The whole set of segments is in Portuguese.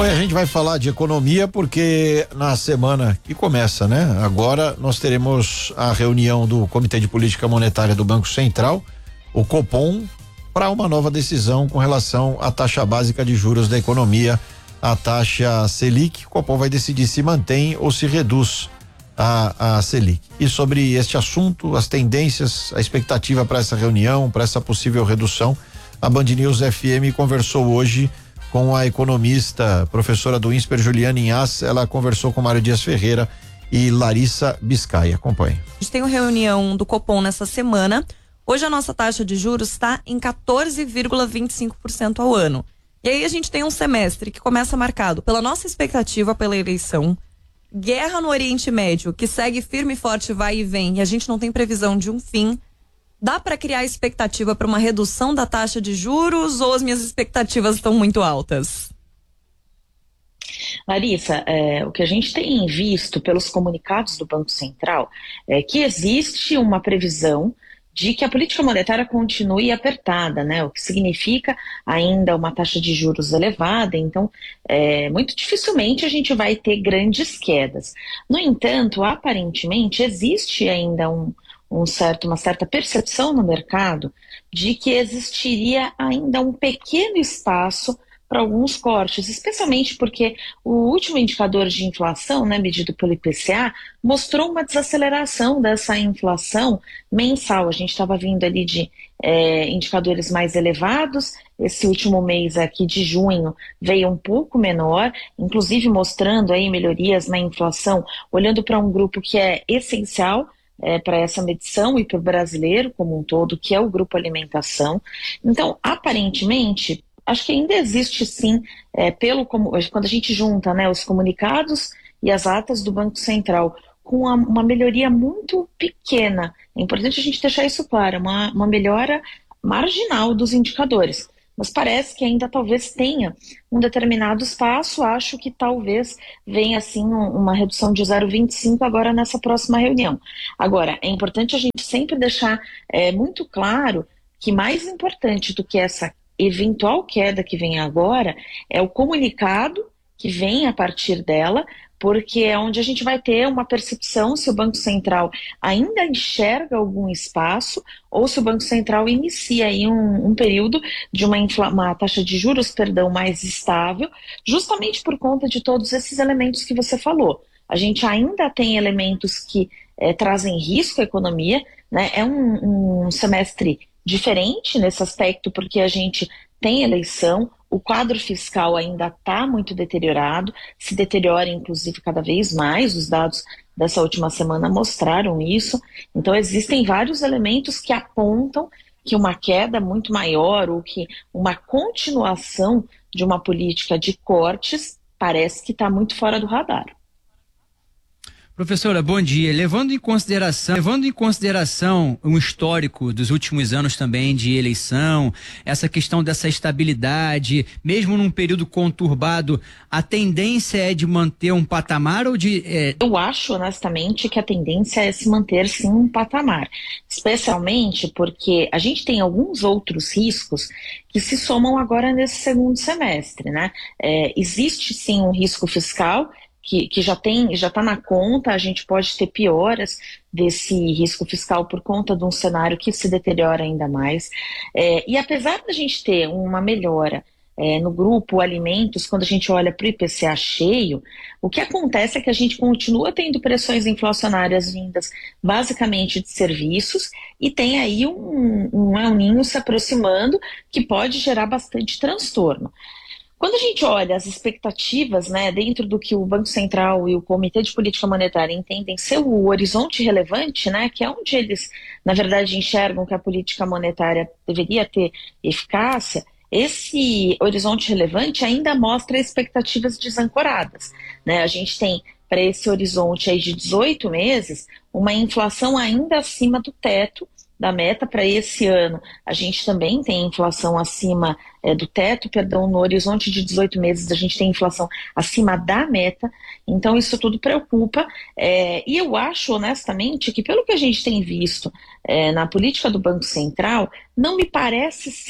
Oi, a gente vai falar de economia porque na semana que começa, né? Agora nós teremos a reunião do Comitê de Política Monetária do Banco Central, o Copom, para uma nova decisão com relação à taxa básica de juros da economia, a taxa Selic. O Copom vai decidir se mantém ou se reduz a Selic. E sobre este assunto, as tendências, a expectativa para essa reunião, para essa possível redução, a Band News FM conversou hoje com a economista, professora do INSPER, Juliana Inhas. Ela conversou com Mário Dias Ferreira e Larissa Biscay. Acompanhe. A gente tem uma reunião do Copom nessa semana. Hoje a nossa taxa de juros está em 14,25% ao ano. E aí a gente tem um semestre que começa marcado pela nossa expectativa pela eleição, guerra no Oriente Médio, que segue firme e forte, vai e vem, e a gente não tem previsão de um fim. Dá para criar expectativa para uma redução da taxa de juros ou as minhas expectativas estão muito altas? Larissa, o que a gente tem visto pelos comunicados do Banco Central é que existe uma previsão de que a política monetária continue apertada, né? O que significa ainda uma taxa de juros elevada. Então, muito dificilmente a gente vai ter grandes quedas. No entanto, aparentemente existe ainda uma certa percepção no mercado de que existiria ainda um pequeno espaço para alguns cortes, especialmente porque o último indicador de inflação, né, medido pelo IPCA, mostrou uma desaceleração dessa inflação mensal. A gente estava vindo ali de indicadores mais elevados. Esse último mês aqui de junho veio um pouco menor, inclusive mostrando aí melhorias na inflação, olhando para um grupo que é essencial para essa medição e para o brasileiro como um todo, que é o grupo alimentação. Então, aparentemente, acho que ainda existe sim, quando a gente junta, né, os comunicados e as atas do Banco Central com uma melhoria muito pequena. É importante a gente deixar isso claro, uma melhora marginal dos indicadores. Mas parece que ainda talvez tenha um determinado espaço. Acho que talvez venha assim uma redução de 0,25 agora nessa próxima reunião. Agora, é importante a gente sempre deixar muito claro que mais importante do que essa eventual queda que vem agora é o comunicado que vem a partir dela, porque é onde a gente vai ter uma percepção se o Banco Central ainda enxerga algum espaço ou se o Banco Central inicia aí um período de uma taxa de juros, mais estável, justamente por conta de todos esses elementos que você falou. A gente ainda tem elementos que trazem risco à economia, né? É um semestre diferente nesse aspecto, porque a gente tem eleição, o quadro fiscal ainda está muito deteriorado, se deteriora inclusive cada vez mais, os dados dessa última semana mostraram isso. Então existem vários elementos que apontam que uma queda muito maior ou que uma continuação de uma política de cortes parece que está muito fora do radar. Professora, bom dia. Levando em consideração um histórico dos últimos anos também de eleição, essa questão dessa estabilidade, mesmo num período conturbado, a tendência é de manter um patamar ou de... Eu acho, honestamente, que a tendência é se manter, sim, um patamar. Especialmente porque a gente tem alguns outros riscos que se somam agora nesse segundo semestre, né? Existe, sim, um risco fiscal que já está na conta. A gente pode ter pioras desse risco fiscal por conta de um cenário que se deteriora ainda mais. E apesar da gente ter uma melhora no grupo alimentos, quando a gente olha para o IPCA cheio, o que acontece é que a gente continua tendo pressões inflacionárias vindas basicamente de serviços e tem aí um El Niño se aproximando que pode gerar bastante transtorno. Quando a gente olha as expectativas, né, dentro do que o Banco Central e o Comitê de Política Monetária entendem ser o horizonte relevante, né, que é onde eles, na verdade, enxergam que a política monetária deveria ter eficácia, esse horizonte relevante ainda mostra expectativas desancoradas, né? A gente tem, para esse horizonte aí de 18 meses, uma inflação ainda acima do teto da meta. Para esse ano, a gente também tem inflação acima do teto, no horizonte de 18 meses a gente tem inflação acima da meta. Então isso tudo preocupa, e eu acho honestamente que pelo que a gente tem visto na política do Banco Central, não me parece ser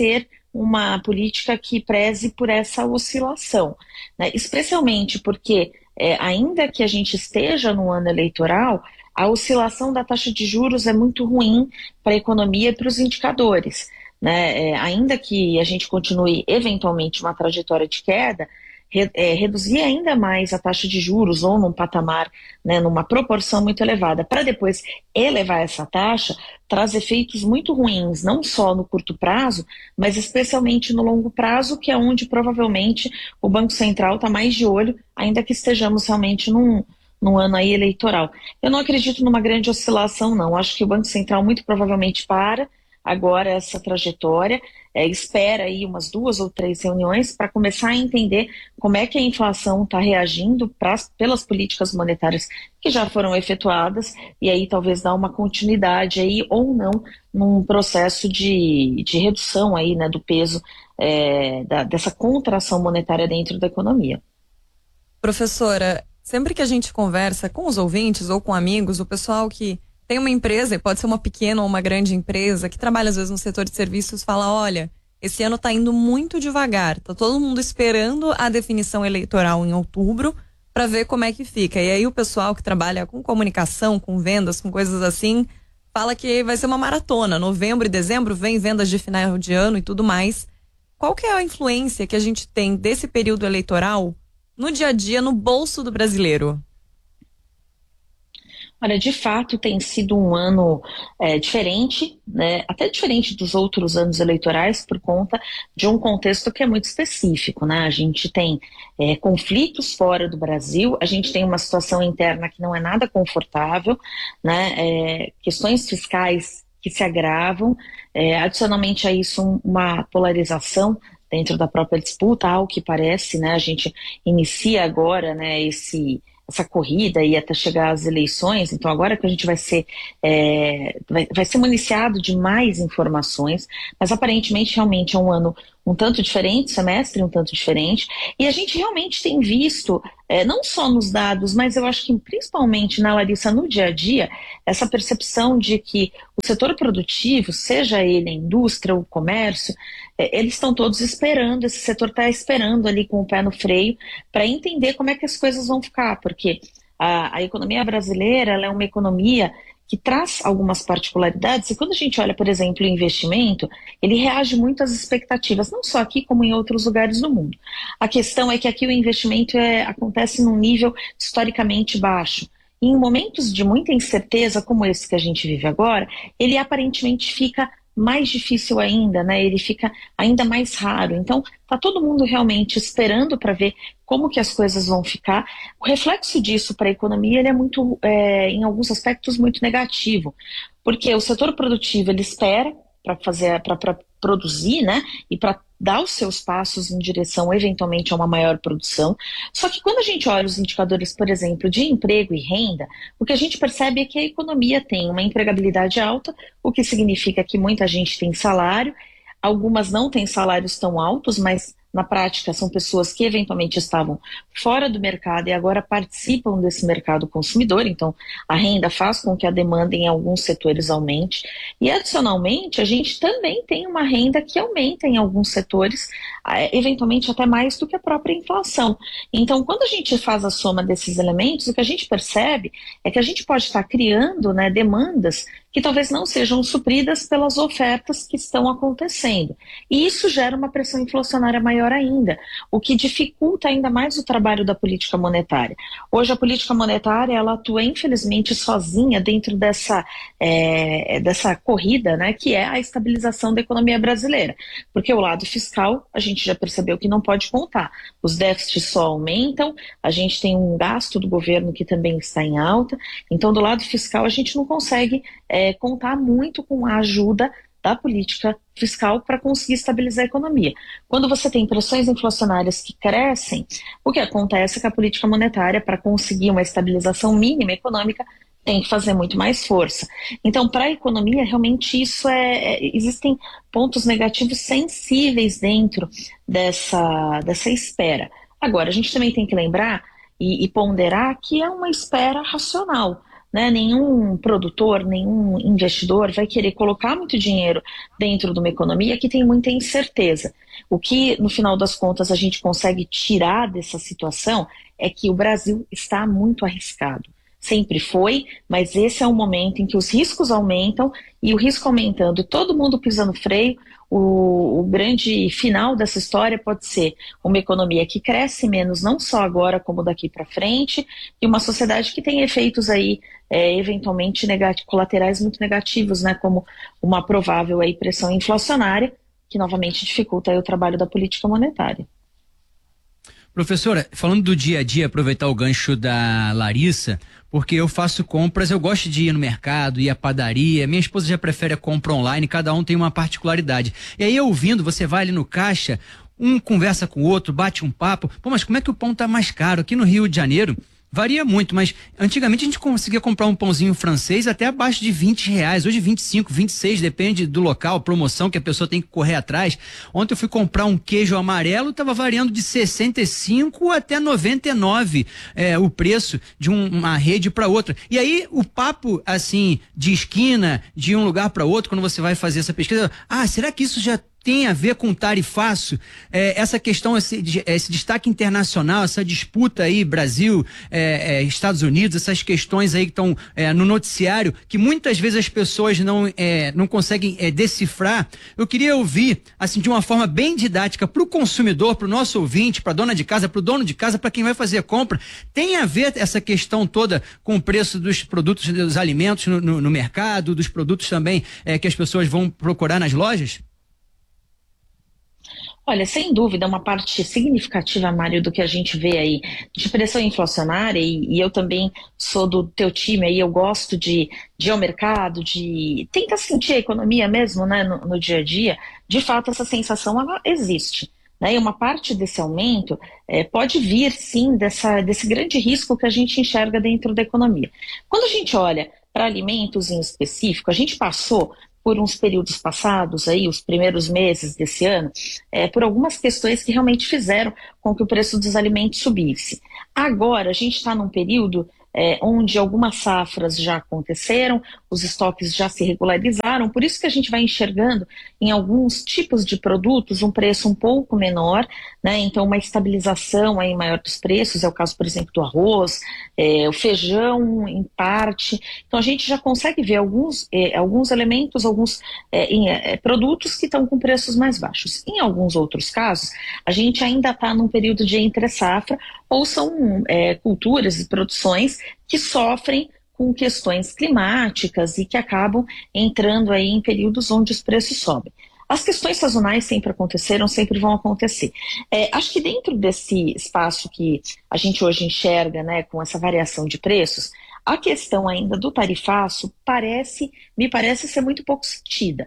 uma política que preze por essa oscilação, né? Especialmente porque, ainda que a gente esteja no ano eleitoral, a oscilação da taxa de juros é muito ruim para a economia e para os indicadores, né? Ainda que a gente continue eventualmente uma trajetória de queda, reduzir ainda mais a taxa de juros ou num patamar, né, numa proporção muito elevada, para depois elevar essa taxa, traz efeitos muito ruins, não só no curto prazo, mas especialmente no longo prazo, que é onde provavelmente o Banco Central está mais de olho, ainda que estejamos realmente num ano aí eleitoral. Eu não acredito numa grande oscilação, não. Acho que o Banco Central muito provavelmente para agora essa trajetória, espera aí umas 2 ou 3 reuniões para começar a entender como é que a inflação está reagindo pelas políticas monetárias que já foram efetuadas, e aí talvez dar uma continuidade aí ou não num processo de redução aí, né, do peso dessa contração monetária dentro da economia. Professora, sempre que a gente conversa com os ouvintes ou com amigos, o pessoal que tem uma empresa, pode ser uma pequena ou uma grande empresa, que trabalha às vezes no setor de serviços, fala, olha, esse ano está indo muito devagar, tá todo mundo esperando a definição eleitoral em outubro para ver como é que fica. E aí o pessoal que trabalha com comunicação, com vendas, com coisas assim, fala que vai ser uma maratona. Novembro e dezembro vem vendas de final de ano e tudo mais. Qual que é a influência que a gente tem desse período eleitoral no dia a dia, no bolso do brasileiro? Olha, de fato tem sido um ano diferente, né? Até diferente dos outros anos eleitorais por conta de um contexto que é muito específico, né? A gente tem conflitos fora do Brasil, a gente tem uma situação interna que não é nada confortável, né? Questões fiscais que se agravam, adicionalmente a isso uma polarização dentro da própria disputa, ao que parece, né? A gente inicia agora, né, essa corrida e até chegar às eleições, então agora que a gente vai ser municiado de mais informações, mas aparentemente realmente é um ano um tanto diferente, semestre um tanto diferente, e a gente realmente tem visto, não só nos dados, mas eu acho que principalmente na Larissa, no dia a dia, essa percepção de que o setor produtivo, seja ele a indústria, o comércio, eles estão todos esperando, esse setor está esperando ali com o pé no freio para entender como é que as coisas vão ficar, porque a economia brasileira ela é uma economia que traz algumas particularidades, e quando a gente olha, por exemplo, o investimento, ele reage muito às expectativas, não só aqui como em outros lugares do mundo. A questão é que aqui o investimento acontece num nível historicamente baixo. E em momentos de muita incerteza, como esse que a gente vive agora, ele aparentemente fica mais difícil ainda, né? Ele fica ainda mais raro. Então, tá todo mundo realmente esperando para ver como que as coisas vão ficar. O reflexo disso para a economia ele é muito, em alguns aspectos, muito negativo, porque o setor produtivo ele espera para produzir, né? E para dar os seus passos em direção, eventualmente, a uma maior produção. Só que quando a gente olha os indicadores, por exemplo, de emprego e renda, o que a gente percebe é que a economia tem uma empregabilidade alta, o que significa que muita gente tem salário, algumas não têm salários tão altos, mas na prática são pessoas que eventualmente estavam fora do mercado e agora participam desse mercado consumidor, então a renda faz com que a demanda em alguns setores aumente, e adicionalmente a gente também tem uma renda que aumenta em alguns setores, eventualmente até mais do que a própria inflação. Então quando a gente faz a soma desses elementos, o que a gente percebe é que a gente pode estar criando, né, demandas que talvez não sejam supridas pelas ofertas que estão acontecendo. E isso gera uma pressão inflacionária maior ainda, o que dificulta ainda mais o trabalho da política monetária. Hoje a política monetária ela atua infelizmente sozinha dentro dessa corrida, né, que é a estabilização da economia brasileira. Porque o lado fiscal a gente já percebeu que não pode contar. Os déficits só aumentam, a gente tem um gasto do governo que também está em alta, então do lado fiscal a gente não consegue contar muito com a ajuda da política fiscal para conseguir estabilizar a economia. Quando você tem pressões inflacionárias que crescem, o que acontece é que a política monetária, para conseguir uma estabilização mínima econômica, tem que fazer muito mais força. Então, para a economia, realmente existem pontos negativos sensíveis dentro dessa espera. Agora, a gente também tem que lembrar e ponderar que é uma espera racional. né, nenhum produtor, nenhum investidor vai querer colocar muito dinheiro dentro de uma economia que tem muita incerteza. O que, no final das contas, a gente consegue tirar dessa situação é que o Brasil está muito arriscado. Sempre foi, mas esse é um momento em que os riscos aumentam, e o risco aumentando, todo mundo pisando freio, o grande final dessa história pode ser uma economia que cresce menos, não só agora, como daqui para frente, e uma sociedade que tem efeitos aí, eventualmente colaterais muito negativos, né, como uma provável aí pressão inflacionária, que novamente dificulta aí o trabalho da política monetária. Professora, falando do dia a dia, aproveitar o gancho da Larissa, porque eu faço compras, eu gosto de ir no mercado, ir à padaria, minha esposa já prefere a compra online, cada um tem uma particularidade. E aí, ouvindo, você vai ali no caixa, um conversa com o outro, bate um papo, pô, mas como é que o pão tá mais caro? Aqui no Rio de Janeiro, varia muito, mas antigamente a gente conseguia comprar um pãozinho francês até abaixo de R$20, hoje 25, 26, depende do local, promoção que a pessoa tem que correr atrás. Ontem eu fui comprar um queijo amarelo, estava variando de 65 até 99 o preço de uma rede para outra. E aí o papo assim de esquina, de um lugar para outro, quando você vai fazer essa pesquisa, será que isso já tem a ver com tarifaço, essa questão, esse destaque internacional, essa disputa aí, Brasil, Estados Unidos, essas questões aí que estão no noticiário, que muitas vezes as pessoas não conseguem decifrar. Eu queria ouvir, assim, de uma forma bem didática, para o consumidor, para o nosso ouvinte, para a dona de casa, para o dono de casa, para quem vai fazer a compra, tem a ver essa questão toda com o preço dos produtos, dos alimentos no mercado, dos produtos também que as pessoas vão procurar nas lojas? Olha, sem dúvida, uma parte significativa, Mário, do que a gente vê aí de pressão inflacionária, e eu também sou do teu time aí, eu gosto de ir ao mercado, de tentar sentir a economia mesmo, né, no dia a dia. De fato, essa sensação, ela existe, né, e uma parte desse aumento pode vir, sim, desse grande risco que a gente enxerga dentro da economia. Quando a gente olha para alimentos em específico, a gente passou por uns períodos passados, aí, os primeiros meses desse ano, por algumas questões que realmente fizeram com que o preço dos alimentos subisse. Agora, a gente está num período onde algumas safras já aconteceram, os estoques já se regularizaram, por isso que a gente vai enxergando em alguns tipos de produtos um preço um pouco menor, né? Então uma estabilização aí maior dos preços, é o caso, por exemplo, do arroz, o feijão em parte. Então a gente já consegue ver alguns elementos, alguns produtos que estão com preços mais baixos. Em alguns outros casos, a gente ainda está num período de entre-safra, ou são culturas e produções que sofrem com questões climáticas e que acabam entrando aí em períodos onde os preços sobem. As questões sazonais sempre aconteceram, sempre vão acontecer. Acho que dentro desse espaço que a gente hoje enxerga, né, com essa variação de preços, a questão ainda do tarifaço me parece ser muito pouco sentida,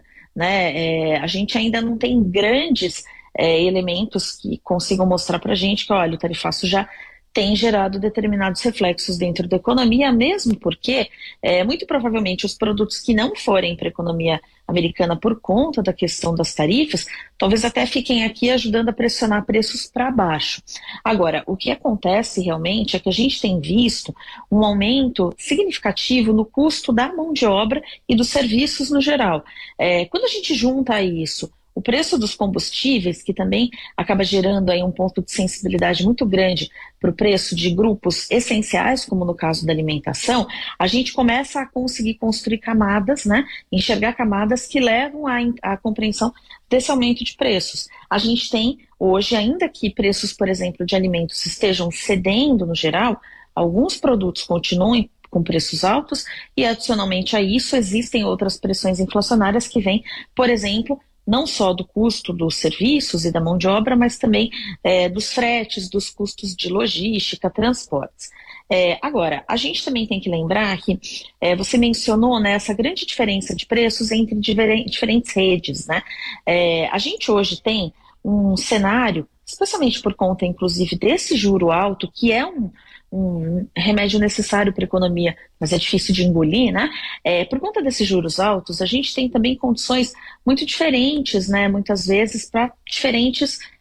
né? A gente ainda não tem grandes elementos que consigam mostrar para a gente que, olha, o tarifaço já tem gerado determinados reflexos dentro da economia, mesmo porque, muito provavelmente, os produtos que não forem para a economia americana por conta da questão das tarifas, talvez até fiquem aqui ajudando a pressionar preços para baixo. Agora, o que acontece realmente é que a gente tem visto um aumento significativo no custo da mão de obra e dos serviços no geral. Quando a gente junta a isso o preço dos combustíveis, que também acaba gerando aí um ponto de sensibilidade muito grande para o preço de grupos essenciais, como no caso da alimentação, a gente começa a conseguir construir camadas, né? Enxergar camadas que levam à compreensão desse aumento de preços. A gente tem hoje, ainda que preços, por exemplo, de alimentos estejam cedendo no geral, alguns produtos continuam com preços altos e, adicionalmente a isso, existem outras pressões inflacionárias que vêm, por exemplo, não só do custo dos serviços e da mão de obra, mas também dos fretes, dos custos de logística, transportes. Agora, a gente também tem que lembrar que você mencionou, né, essa grande diferença de preços entre diferentes redes, né? A gente hoje tem um cenário, especialmente por conta, inclusive, desse juro alto, que é um remédio necessário para a economia, mas é difícil de engolir, né? Por conta desses juros altos, a gente tem também condições muito diferentes, né? Muitas vezes para diferentes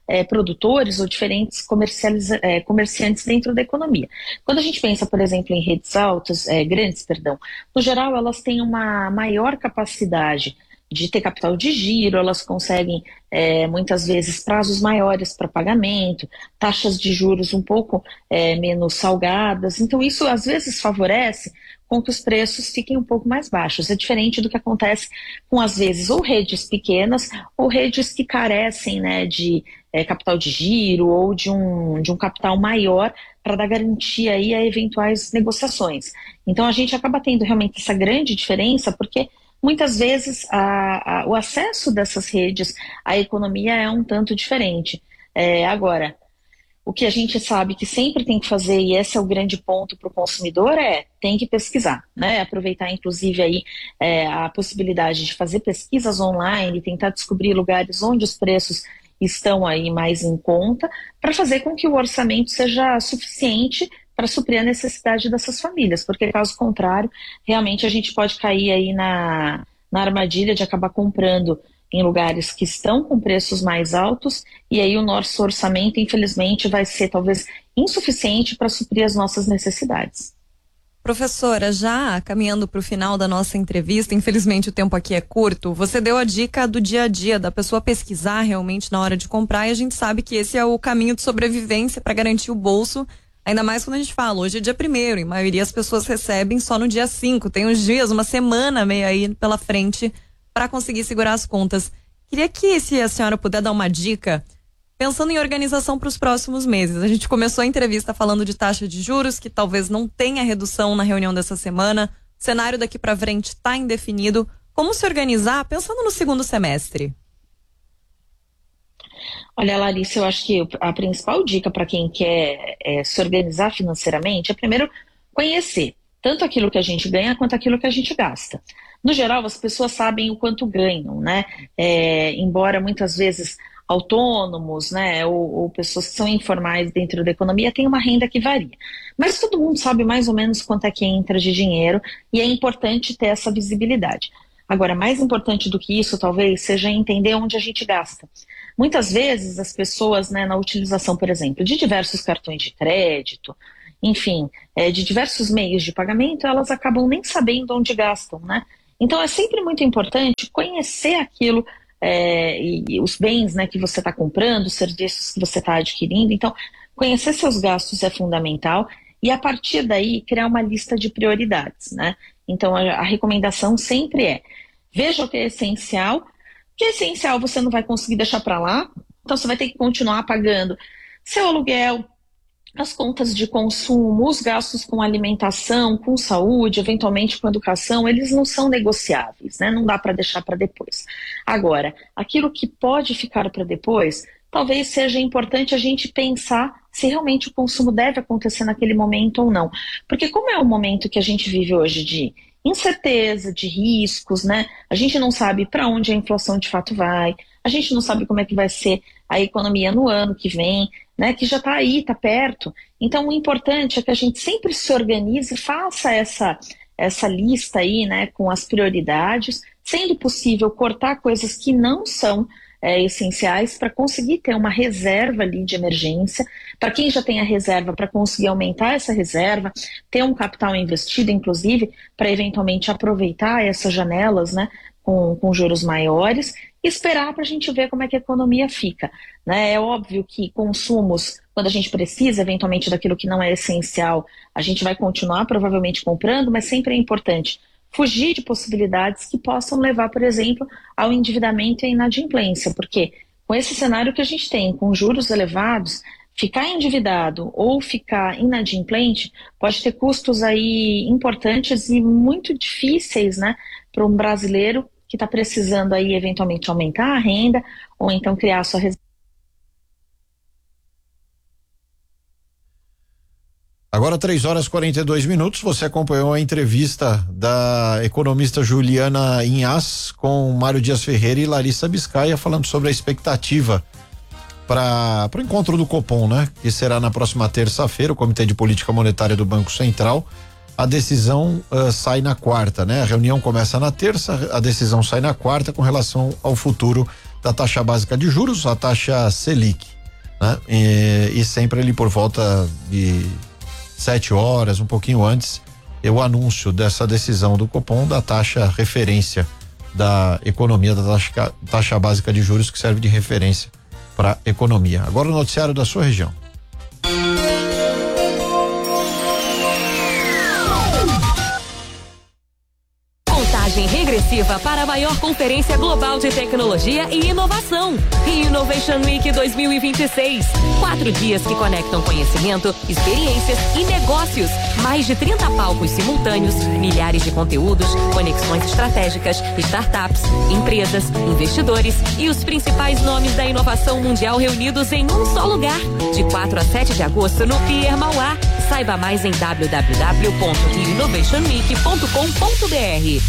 produtores ou diferentes comerciantes dentro da economia. Quando a gente pensa, por exemplo, em redes altas, grandes, no geral elas têm uma maior capacidade de ter capital de giro, elas conseguem muitas vezes prazos maiores para pagamento, taxas de juros um pouco menos salgadas, então isso às vezes favorece com que os preços fiquem um pouco mais baixos. É diferente do que acontece com, às vezes, ou redes pequenas ou redes que carecem, né, de capital de giro ou de um capital maior para dar garantia aí a eventuais negociações. Então a gente acaba tendo realmente essa grande diferença porque muitas vezes o acesso dessas redes à economia é um tanto diferente. Agora, o que a gente sabe que sempre tem que fazer, e esse é o grande ponto para o consumidor, tem que pesquisar, né? Aproveitar, inclusive, aí, a possibilidade de fazer pesquisas online, tentar descobrir lugares onde os preços estão aí mais em conta, para fazer com que o orçamento seja suficiente para suprir a necessidade dessas famílias, porque caso contrário, realmente a gente pode cair aí na armadilha de acabar comprando em lugares que estão com preços mais altos, e aí o nosso orçamento, infelizmente, vai ser talvez insuficiente para suprir as nossas necessidades. Professora, já caminhando para o final da nossa entrevista, infelizmente o tempo aqui é curto, você deu a dica do dia a dia, da pessoa pesquisar realmente na hora de comprar, e a gente sabe que esse é o caminho de sobrevivência para garantir o bolso, ainda mais quando a gente fala, hoje é dia 1º, em maioria as pessoas recebem só no dia 5, tem uns dias, uma semana meio aí pela frente, para conseguir segurar as contas. Queria que, se a senhora puder dar uma dica, pensando em organização para os próximos meses. A gente começou a entrevista falando de taxa de juros, que talvez não tenha redução na reunião dessa semana. O cenário daqui para frente está indefinido. Como se organizar pensando no segundo semestre? Olha, Larissa, eu acho que a principal dica para quem quer se organizar financeiramente é primeiro conhecer tanto aquilo que a gente ganha quanto aquilo que a gente gasta. No geral, as pessoas sabem o quanto ganham, né? Embora muitas vezes autônomos, né, ou pessoas que são informais dentro da economia tenham uma renda que varia. Mas todo mundo sabe mais ou menos quanto é que entra de dinheiro e é importante ter essa visibilidade. Agora, mais importante do que isso, talvez, seja entender onde a gente gasta. Muitas vezes as pessoas, né, na utilização, por exemplo, de diversos cartões de crédito, enfim, de diversos meios de pagamento, elas acabam nem sabendo onde gastam, né? Então é sempre muito importante conhecer aquilo e os bens, né, que você está comprando, os serviços que você está adquirindo. Então, conhecer seus gastos é fundamental e a partir daí criar uma lista de prioridades, né? Então a recomendação sempre veja o que é essencial. O que é essencial você não vai conseguir deixar para lá, então você vai ter que continuar pagando seu aluguel, as contas de consumo, os gastos com alimentação, com saúde, eventualmente com educação, eles não são negociáveis, né? Não dá para deixar para depois. Agora, aquilo que pode ficar para depois, talvez seja importante a gente pensar se realmente o consumo deve acontecer naquele momento ou não. Porque como é um momento que a gente vive hoje de incerteza, de riscos, né? A gente não sabe para onde a inflação de fato vai, a gente não sabe como é que vai ser a economia no ano que vem, né, que já está aí, está perto. Então o importante é que a gente sempre se organize e faça essa lista aí, né, com as prioridades, sendo possível cortar coisas que não são essenciais para conseguir ter uma reserva ali de emergência, para quem já tem a reserva, para conseguir aumentar essa reserva, ter um capital investido, inclusive, para eventualmente aproveitar essas janelas, né, com juros maiores, e esperar para a gente ver como é que a economia fica, né? É óbvio que consumos, quando a gente precisa eventualmente daquilo que não é essencial, a gente vai continuar provavelmente comprando, mas sempre é importante fugir de possibilidades que possam levar, por exemplo, ao endividamento e à inadimplência, porque com esse cenário que a gente tem, com juros elevados, ficar endividado ou ficar inadimplente pode ter custos aí importantes e muito difíceis, né, para um brasileiro que está precisando aí eventualmente aumentar a renda ou então criar a sua reserva. Agora 3h42, você acompanhou a entrevista da economista Juliana Inhas com Mário Dias Ferreira e Larissa Biscaia falando sobre a expectativa para o encontro do Copom, né? Que será na próxima terça-feira, o Comitê de Política Monetária do Banco Central. A decisão sai na quarta, né? A reunião começa na terça, a decisão sai na quarta com relação ao futuro da taxa básica de juros, a taxa Selic. né? E sempre ali por volta de 7 horas, um pouquinho antes, o anúncio dessa decisão do Copom da taxa referência da economia, da taxa básica de juros que serve de referência para a economia. Agora o noticiário da sua região. Contagem regressiva para a maior conferência global de tecnologia e inovação. Innovation Week 2026. 4 dias que conectam conhecimento, experiências e negócios. Mais de 30 palcos simultâneos, milhares de conteúdos, conexões estratégicas, startups, empresas, investidores e os principais nomes da inovação mundial reunidos em um só lugar. De 4 a 7 de agosto no Pier Mauá. Saiba mais em www.innovationweek.com.br.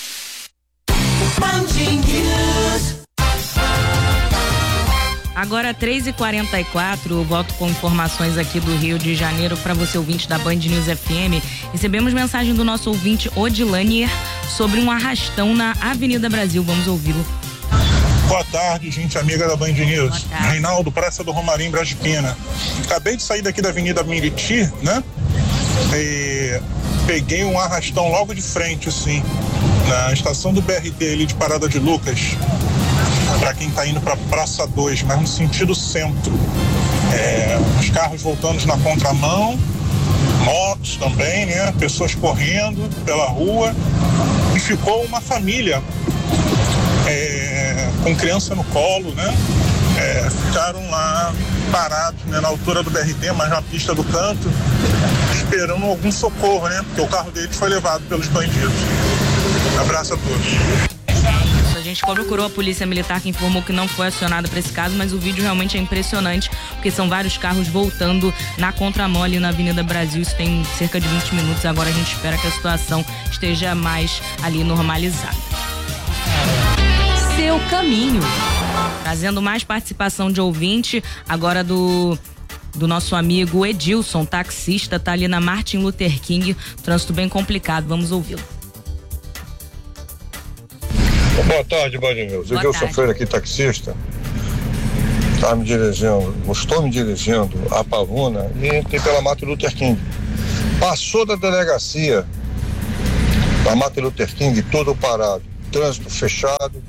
Agora 3h44, volto com informações aqui do Rio de Janeiro para você, ouvinte da Band News FM. Recebemos mensagem do nosso ouvinte Odilanier sobre um arrastão na Avenida Brasil. Vamos ouvi-lo. Boa tarde, gente amiga da Band News. Reinaldo, Praça do Romarim, Brasipina. Acabei de sair daqui da Avenida Miriti, né? E peguei um arrastão logo de frente, assim, na estação do BRT ali de Parada de Lucas. Para quem tá indo para Praça 2, mas no sentido centro. Os carros voltando na contramão, motos também, né? Pessoas correndo pela rua. E ficou uma família com criança no colo, né? Ficaram lá parados, né, na altura do BRT, mas na pista do canto, esperando algum socorro, né? Porque o carro deles foi levado pelos bandidos. Abraço a todos. A gente procurou a polícia militar, que informou que não foi acionada para esse caso, mas o vídeo realmente é impressionante, porque são vários carros voltando na contramão ali na Avenida Brasil. Isso tem cerca de 20 minutos. Agora a gente espera que a situação esteja mais ali normalizada. Seu caminho. Trazendo mais participação de ouvinte, agora do nosso amigo Edilson, taxista, tá ali na Martin Luther King, trânsito bem complicado. Vamos ouvi-lo. Boa tarde, Band News. Eu sou Freire aqui, taxista. Estou me dirigindo a Pavuna e entrei pela Martin Luther King. Passou da delegacia da Martin Luther King, todo parado, trânsito fechado.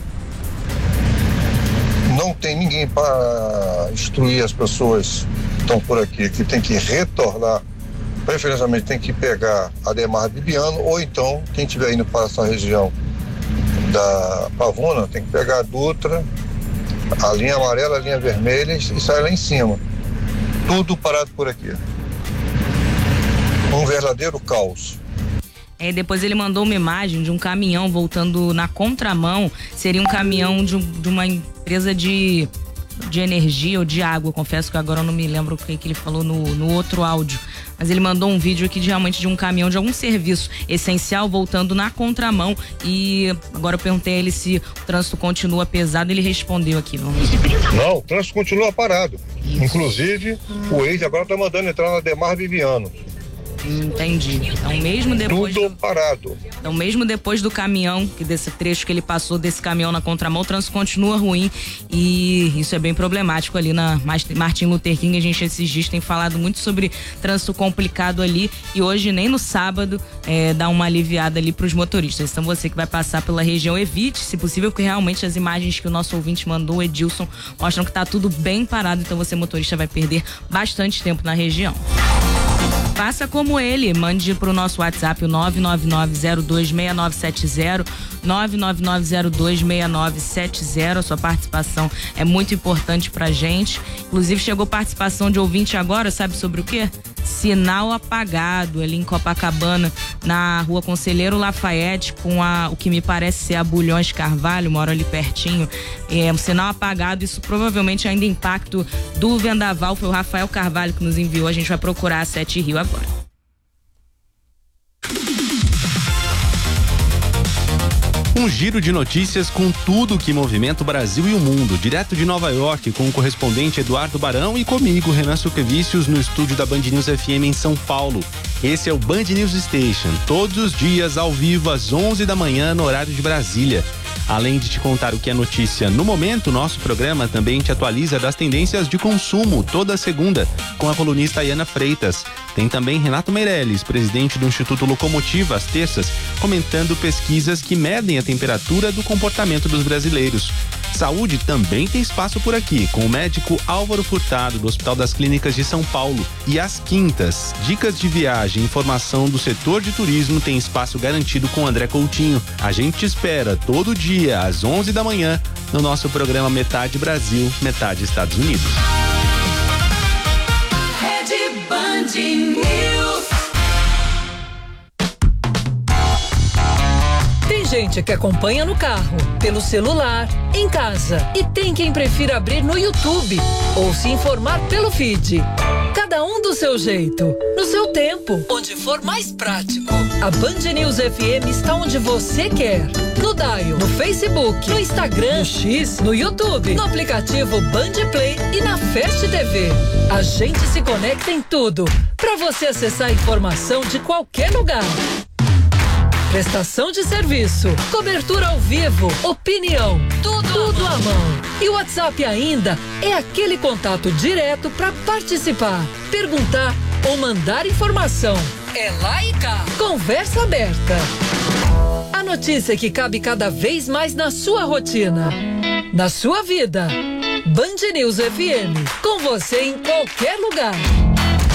Não tem ninguém para instruir as pessoas que estão por aqui, que tem que retornar, preferencialmente tem que pegar Ademar Bibiano, ou então, quem estiver indo para essa região da Pavuna, tem que pegar a Dutra, a linha amarela, a linha vermelha e sair lá em cima. Tudo parado por aqui. Um verdadeiro caos. Depois ele mandou uma imagem de um caminhão voltando na contramão. Seria um caminhão de uma empresa de energia ou de água. Confesso que agora eu não me lembro o que ele falou no outro áudio. Mas ele mandou um vídeo aqui realmente de um caminhão de algum serviço essencial voltando na contramão. E agora eu perguntei a ele se o trânsito continua pesado. Ele respondeu aqui. Não, o trânsito continua parado. Isso. Inclusive, o ex agora está mandando entrar na Ademar Bibiano. Entendi. Então mesmo depois tudo parado. Então mesmo depois do caminhão, que desse trecho que ele passou desse caminhão na contramão, o trânsito continua ruim e isso é bem problemático ali na Martin Luther King. A gente esses dias tem falado muito sobre trânsito complicado ali e hoje nem no sábado dá uma aliviada ali para os motoristas. Então você que vai passar pela região, evite, se possível, porque realmente as imagens que o nosso ouvinte mandou, o Edilson, mostram que tá tudo bem parado, então você motorista vai perder bastante tempo na região. Faça como ele, mande pro nosso WhatsApp o 999026970, 999026970. A sua participação é muito importante pra gente. Inclusive chegou participação de ouvinte agora, sabe sobre o quê? Sinal apagado ali em Copacabana, na Rua Conselheiro Lafayette, com o que me parece ser a Bulhões Carvalho, moro ali pertinho. Um sinal apagado, isso provavelmente ainda impacto do vendaval. Foi o Rafael Carvalho que nos enviou. A gente vai procurar a 7 Rio agora. Um giro de notícias com tudo que movimenta o Brasil e o mundo, direto de Nova York, com o correspondente Eduardo Barão e comigo, Renan Suquevicius, no estúdio da Band News FM em São Paulo. Esse é o Band News Station, todos os dias ao vivo às 11 da manhã no horário de Brasília. Além de te contar o que é notícia no momento, nosso programa também te atualiza das tendências de consumo toda segunda, com a colunista Iana Freitas. Tem também Renato Meirelles, presidente do Instituto Locomotiva, às terças, comentando pesquisas que medem a temperatura do comportamento dos brasileiros. Saúde também tem espaço por aqui, com o médico Álvaro Furtado, do Hospital das Clínicas de São Paulo. E às quintas, dicas de viagem e informação do setor de turismo tem espaço garantido com André Coutinho. A gente te espera todo dia, às 11 da manhã, no nosso programa Metade Brasil, Metade Estados Unidos. Rede Band News. Tem gente que acompanha no carro, pelo celular, em casa, e tem quem prefira abrir no YouTube ou se informar pelo feed. Cada um do seu jeito, no seu tempo, onde for mais prático. A Band News FM está onde você quer. No Dial, no Facebook, no Instagram, no X, no YouTube, no aplicativo Band Play e na Fast TV. A gente se conecta em tudo, para você acessar a informação de qualquer lugar. Prestação de serviço, cobertura ao vivo, opinião, tudo à mão. E o WhatsApp ainda é aquele contato direto para participar, perguntar ou mandar informação. É lá e cá. Conversa aberta. A notícia que cabe cada vez mais na sua rotina, na sua vida. Band News FM, com você em qualquer lugar.